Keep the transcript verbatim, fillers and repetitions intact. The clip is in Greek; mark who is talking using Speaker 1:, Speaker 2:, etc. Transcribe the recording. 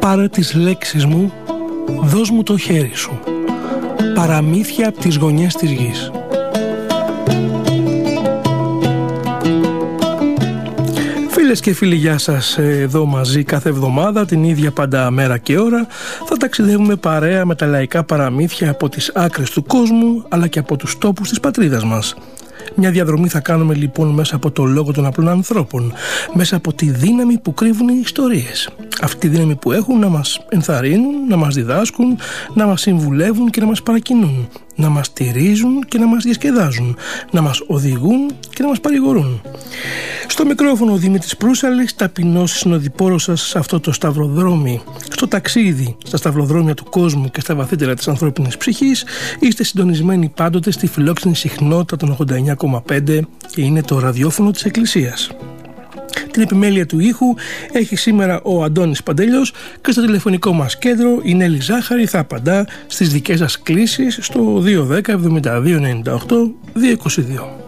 Speaker 1: Πάρε τις λέξεις μου, δώσ' μου το χέρι σου. Παραμύθια από τις γωνιές της γης. Φίλες και φίλοι, γεια σας, εδώ μαζί κάθε εβδομάδα, την ίδια πάντα μέρα και ώρα, θα ταξιδεύουμε παρέα με τα λαϊκά παραμύθια από τις άκρες του κόσμου, αλλά και από τους τόπους της πατρίδας μας. Μια διαδρομή θα κάνουμε λοιπόν μέσα από το λόγο των απλών ανθρώπων, μέσα από τη δύναμη που κρύβουν οι ιστορίες. Αυτή τη δύναμη που έχουν να μας ενθαρρύνουν, να μας διδάσκουν, να μας συμβουλεύουν και να μας παρακινούν, να μας στηρίζουν και να μας διασκεδάζουν, να μας οδηγούν και να μας παρηγορούν. Στο μικρόφωνο ο Δημήτρης Προύσαλης, ταπεινός συνοδοιπόρος σας σε αυτό το σταυροδρόμι, στο ταξίδι, στα σταυροδρόμια του κόσμου και στα βαθύτερα της ανθρώπινης ψυχής. Είστε συντονισμένοι πάντοτε στη φιλόξενη συχνότητα των ογδόντα εννιά κόμμα πέντε και είναι το ραδιόφωνο της Εκκλησίας. Την επιμέλεια του ήχου έχει σήμερα ο Αντώνης Παντελιός και στο τηλεφωνικό μας κέντρο η Νέλη Ζάχαρη θα απαντά στις δικές σας κλήσεις στο δύο ένα μηδέν εβδομήντα δύο ενενήντα οκτώ διακόσια είκοσι δύο.